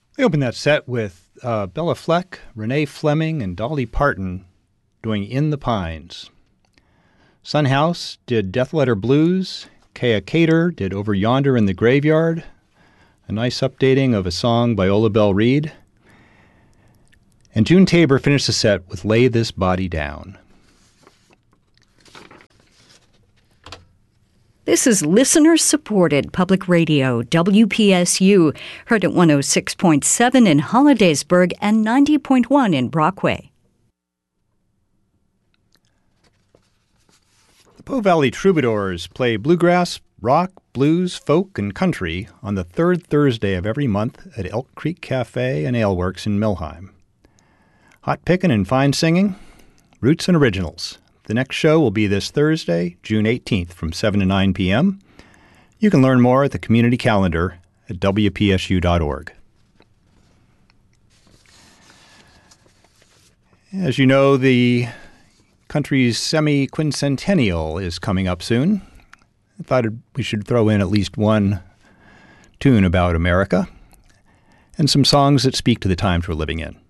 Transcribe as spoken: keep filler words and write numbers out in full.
We opened that set with uh, Bella Fleck, Renee Fleming, and Dolly Parton doing In the Pines. Sunhouse did Death Letter Blues. Kaya Cater did Over Yonder in the Graveyard, a nice updating of a song by Ola Belle Reed. And June Tabor finished the set with Lay This Body Down. This is listener-supported public radio, W P S U, heard at one oh six point seven in Hollidaysburg and ninety point one in Brockway. The Po Valley Troubadours play bluegrass, rock, blues, folk, and country on the third Thursday of every month at Elk Creek Cafe and Ale Works in Millheim. Hot pickin' and fine singing, roots and originals. The next show will be this Thursday, June eighteenth, from seven to nine p.m. You can learn more at the community calendar at W P S U dot org. As you know, the country's semi-quincentennial is coming up soon. I thought we should throw in at least one tune about America and some songs that speak to the times we're living in.